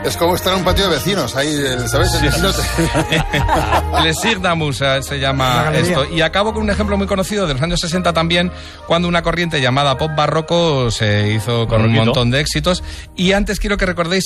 Es como estar en un patio de vecinos, ahí, ¿sabes? El vecino Les Signamus se llama esto. Y acabo con un ejemplo muy conocido de los años 60 también, cuando una corriente llamada pop barroco se hizo con un montón de éxitos. Y antes quiero que recordéis